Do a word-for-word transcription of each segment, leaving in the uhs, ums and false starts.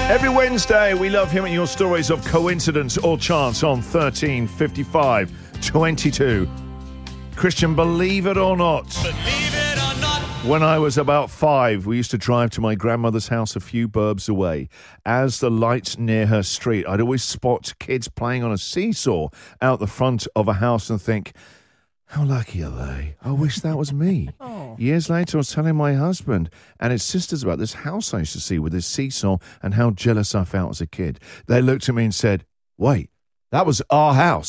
Every Wednesday, we love hearing your stories of coincidence or chance on thirteen fifty-five twenty-two. Christian, believe it or not, Believe it or not. when I was about five, we used to drive to my grandmother's house a few burbs away. As the lights near her street, I'd always spot kids playing on a seesaw out the front of a house and think, how lucky are they? I wish that was me. Oh. Years later, I was telling my husband and his sisters about this house I used to see with this seesaw and how jealous I felt as a kid. They looked at me and said, wait, that was our house.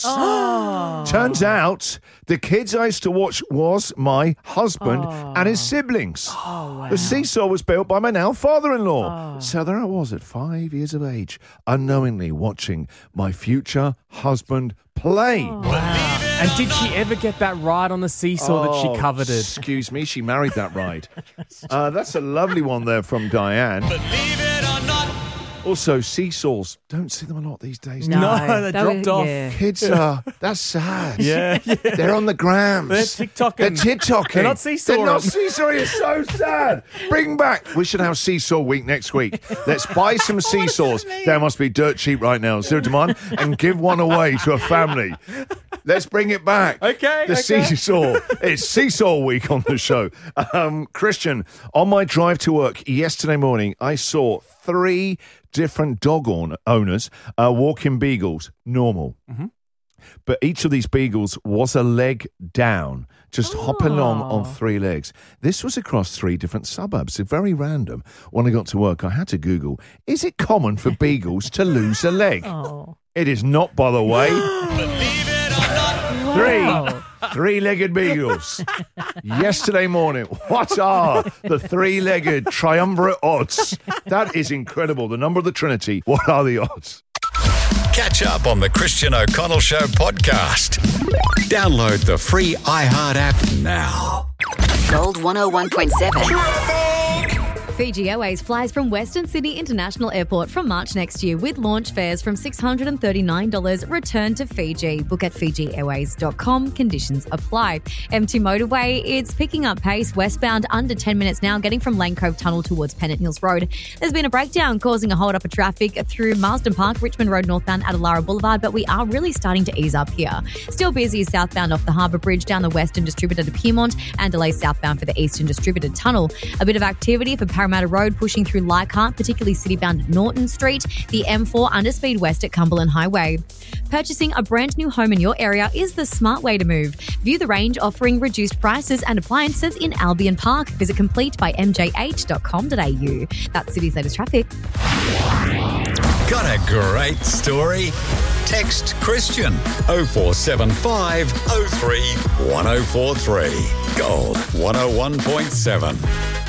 Oh. Turns out the kids I used to watch was my husband Oh. and his siblings. Oh, wow. The seesaw was built by my now father-in-law. Oh. So there I was at five years of age, unknowingly watching my future husband play. Oh. Wow. And did she ever get that ride on the seesaw that Oh, she coveted? Excuse me, she married that ride. uh, that's a lovely one there from Diane. Believe it or not. Also, seesaws. Don't see them a lot these days. No, do they That dropped was- off. yeah. Kids are, that's sad. Yeah, yeah. They're on the grams. They're TikToking. They're TikToking. They're not seesawing. They're not seesawing. It's so sad. Bring back. We should have Seesaw Week next week. Let's buy some seesaws. They must be dirt cheap right now. Zero demand. And give one away to a family. Let's bring it back. Okay, The okay. seesaw. It's Seesaw Week on the show. Um, Christian, on my drive to work yesterday morning, I saw three different dog own- owners uh, walking beagles. Normal. Mm-hmm. But each of these beagles was a leg down, just hopping along Oh. on three legs. This was across three different suburbs. It's very random. When I got to work, I had to Google, is it common for beagles to lose a leg? Oh. It is not, by the way. Believe it or not. Three. Three-legged beagles. Yesterday morning. What are the three-legged triumvirate odds? That is incredible. The number of the Trinity. What are the odds? Catch up on the Christian O'Connell Show podcast. Download the free iHeart app now. Gold one oh one point seven. Fiji Airways flies from Western Sydney International Airport from March next year with launch fares from six hundred thirty-nine dollars. Return to Fiji. Book at fiji airways dot com. Conditions apply. M two Motorway, it's picking up pace westbound under ten minutes now, getting from Lane Cove Tunnel towards Pennant Hills Road. There's been a breakdown causing a hold up of traffic through Marsden Park, Richmond Road northbound, Adelara Boulevard, but we are really starting to ease up here. Still busy southbound off the Harbour Bridge down the Western Distributor to Piedmont and delays southbound for the Eastern Distributor Tunnel. A bit of activity for Parramatta Road pushing through Leichhardt, particularly citybound at Norton Street, the M four underspeed west at Cumberland Highway. Purchasing a brand new home in your area is the smart way to move. View the range offering reduced prices and appliances in Albion Park. Visit complete by m j h dot com dot a u. That's City's latest traffic. Got a great story? Text Christian oh four seven five oh three one oh four three. Gold one oh one point seven.